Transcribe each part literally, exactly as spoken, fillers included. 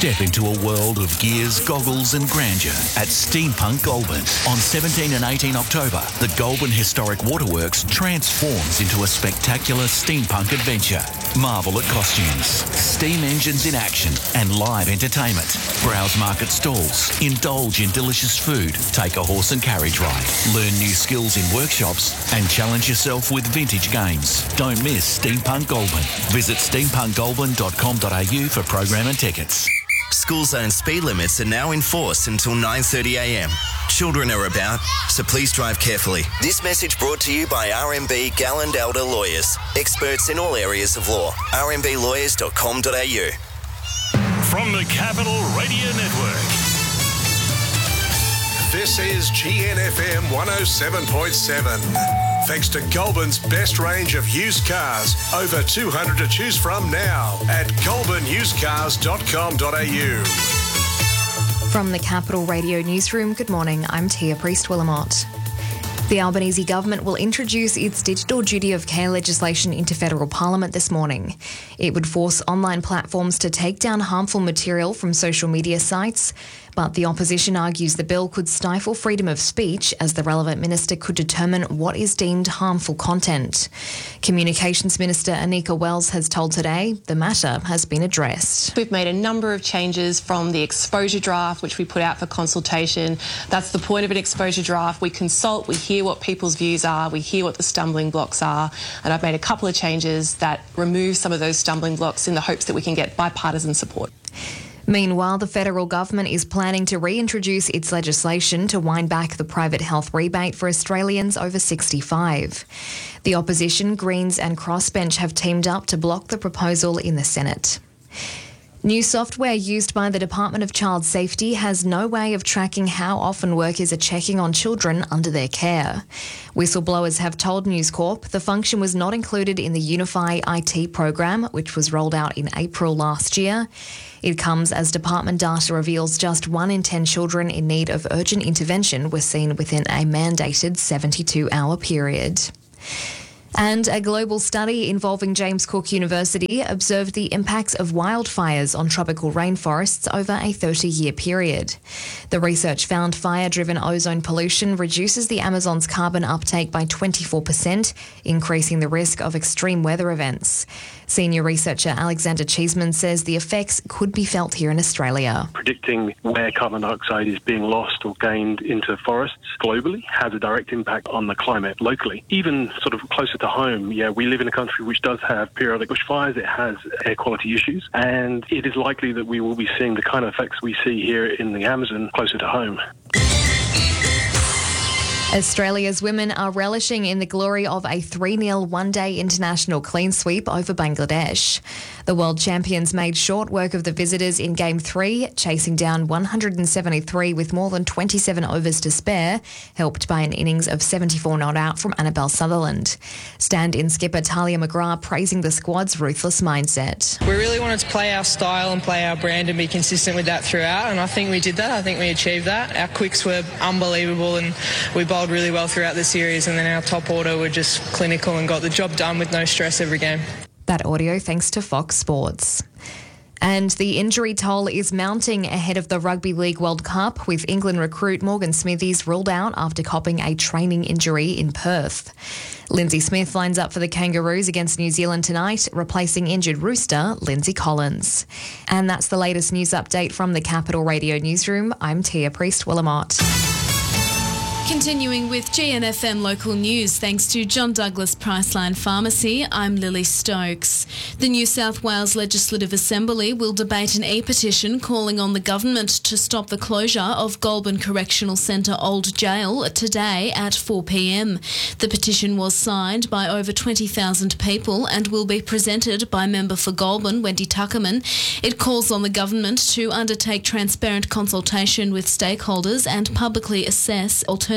Step into a world of gears, goggles and grandeur at Steampunk Goulburn. On seventeenth and eighteenth October, the Goulburn Historic Waterworks transforms into a spectacular steampunk adventure. Marvel at costumes, steam engines in action and live entertainment. Browse market stalls, indulge in delicious food, take a horse and carriage ride, learn new skills in workshops and challenge yourself with vintage games. Don't miss Steampunk Goulburn. Visit steampunk goulburn dot com dot a u for program and tickets. School zone speed limits are now in force until nine thirty a m. Children are about, so please drive carefully. This message brought to you by R M B Galland Elder Lawyers, experts in all areas of law. r m b lawyers dot com dot a u. From the Capital Radio Network. This is G N F M one oh seven point seven. Thanks to Goulburn's best range of used cars. Over two hundred to choose from now at goulburn used cars dot com dot a u. From the Capital Radio Newsroom, good morning, I'm Tia Priest-Willamott. The Albanese government will introduce its digital duty of care legislation into federal parliament this morning. It would force online platforms to take down harmful material from social media sites, but the opposition argues the bill could stifle freedom of speech as the relevant minister could determine what is deemed harmful content. Communications Minister Anika Wells has told Today the matter has been addressed. We've made a number of changes from the exposure draft, which we put out for consultation. That's the point of an exposure draft. We consult, we hear what people's views are, we hear what the stumbling blocks are, and I've made a couple of changes that remove some of those stumbling blocks in the hopes that we can get bipartisan support. Meanwhile, the federal government is planning to reintroduce its legislation to wind back the private health rebate for Australians over sixty-five. The opposition, Greens and Crossbench have teamed up to block the proposal in the Senate. New software used by the Department of Child Safety has no way of tracking how often workers are checking on children under their care. Whistleblowers have told News Corp the function was not included in the Unify I T program, which was rolled out in April last year. It comes as department data reveals just one in ten children in need of urgent intervention were seen within a mandated seventy-two hour period. And a global study involving James Cook University observed the impacts of wildfires on tropical rainforests over a thirty-year period. The research found fire-driven ozone pollution reduces the Amazon's carbon uptake by twenty-four percent, increasing the risk of extreme weather events. Senior researcher Alexander Cheeseman says the effects could be felt here in Australia. Predicting where carbon dioxide is being lost or gained into forests globally has a direct impact on the climate locally. Even sort of closer to home, yeah, we live in a country which does have periodic bushfires, it has air quality issues, and it is likely that we will be seeing the kind of effects we see here in the Amazon closer to home. Australia's women are relishing in the glory of a three nil one-day international clean sweep over Bangladesh. The world champions made short work of the visitors in Game three, chasing down one hundred seventy-three with more than twenty-seven overs to spare, helped by an innings of seventy-four not out from Annabelle Sutherland. Stand-in skipper Talia McGrath praising the squad's ruthless mindset. We really wanted to play our style and play our brand and be consistent with that throughout, and I think we did that. I think we achieved that. Our quicks were unbelievable and we bowled really well throughout the series, and then our top order were just clinical and got the job done with no stress every game. That audio thanks to Fox Sports. And the injury toll is mounting ahead of the Rugby League World Cup, with England recruit Morgan Smithies ruled out after copping a training injury in Perth. Lindsay Smith lines up for the Kangaroos against New Zealand tonight, replacing injured rooster Lindsay Collins. And that's the latest news update from the Capital Radio Newsroom. I'm Tia Priest-Willamott. Continuing with G N F M local news, thanks to John Douglas Priceline Pharmacy, I'm Lily Stokes. The New South Wales Legislative Assembly will debate an e-petition calling on the government to stop the closure of Goulburn Correctional Centre Old Jail today at four p m. The petition was signed by over twenty thousand people and will be presented by Member for Goulburn, Wendy Tuckerman. It calls on the government to undertake transparent consultation with stakeholders and publicly assess alternatives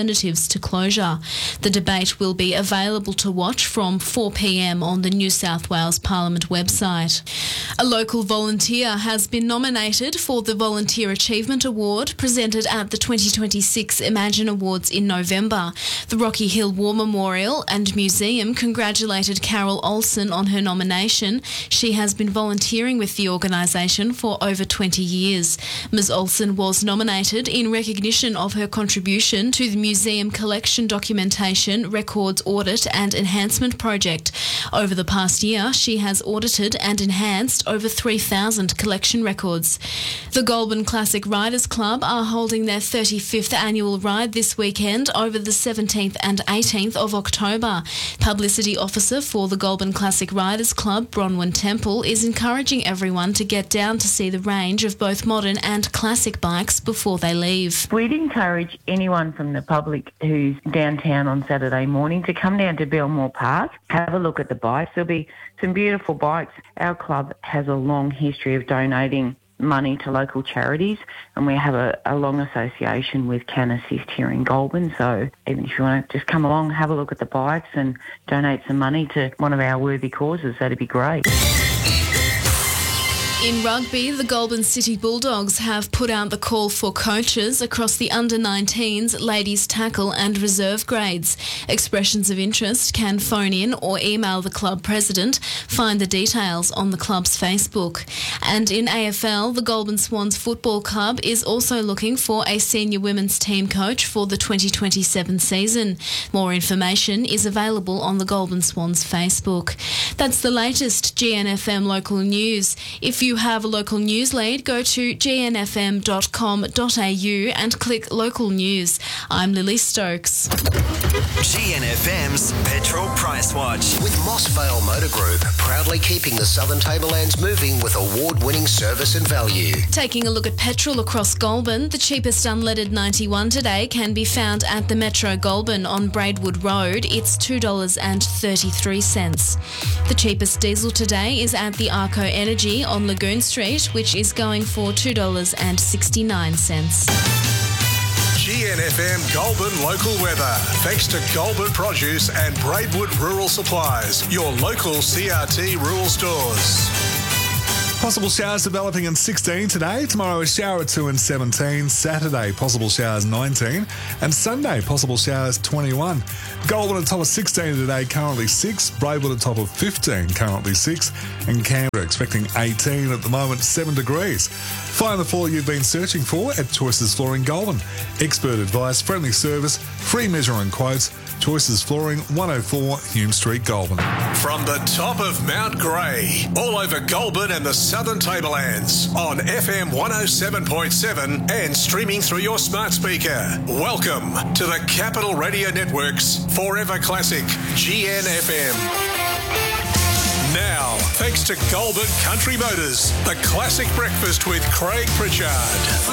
alternatives to closure. The debate will be available to watch from four p m on the New South Wales Parliament website. A local volunteer has been nominated for the Volunteer Achievement Award presented at the twenty twenty-six Imagine Awards in November. The Rocky Hill War Memorial and Museum congratulated Carol Olsen on her nomination. She has been volunteering with the organisation for over twenty years. Miz Olsen was nominated in recognition of her contribution to the museum collection documentation, records audit and enhancement project. Over the past year, she has audited and enhanced over three thousand collection records. The Goulburn Classic Riders Club are holding their thirty-fifth annual ride this weekend over the seventeenth and eighteenth of October. Publicity Officer for the Goulburn Classic Riders Club, Bronwyn Temple, is encouraging everyone to get down to see the range of both modern and classic bikes before they leave. We'd encourage anyone from the public who's downtown on Saturday morning to come down to Belmore Park, have a look at the bikes. There'll be some beautiful bikes. Our club has a long history of donating money to local charities, and we have a, a long association with Can Assist here in Goulburn. So even if you want to just come along, have a look at the bikes and donate some money to one of our worthy causes, that'd be great. In rugby, the Goulburn City Bulldogs have put out the call for coaches across the under nineteens, ladies tackle and reserve grades. Expressions of interest can phone in or email the club president. Find the details on the club's Facebook. And in A F L, the Goulburn Swans Football Club is also looking for a senior women's team coach for the twenty twenty-seven season. More information is available on the Goulburn Swans Facebook. That's the latest G N F M local news. If you have a local news lead, go to g n f m dot com dot a u and click local news. I'm Lily Stokes. G N F M's Petrol Price Watch. With Moss Vale Motor Group, proudly keeping the Southern Tablelands moving with award-winning service and value. Taking a look at petrol across Goulburn, the cheapest unleaded ninety-one today can be found at the Metro Goulburn on Braidwood Road. It's two dollars thirty-three. The cheapest diesel today is at the Arco Energy on Lagoon Street, which is going for two dollars sixty-nine. G N F M Goulburn local weather. Thanks to Goulburn Produce and Braidwood Rural Supplies, your local C R T rural stores. Possible showers developing in sixteen today. Tomorrow a shower at two and seventeen. Saturday, possible showers nineteen. And Sunday, possible showers twenty-one. Goulburn at top of sixteen today, currently six. Braidwood at top of fifteen, currently six. And Canberra expecting eighteen at the moment, seven degrees. Find the floor you've been searching for at Choices Flooring Goulburn. Expert advice, friendly service, free measuring quotes. Choices Flooring, one oh four Hume Street, Goulburn. From the top of Mount Grey, all over Goulburn and the Southern Tablelands, on F M one oh seven point seven and streaming through your smart speaker. Welcome to the Capital Radio Network's Forever Classic G N F M. Now, thanks to Goulburn Country Motors, the classic breakfast with Craig Pritchard.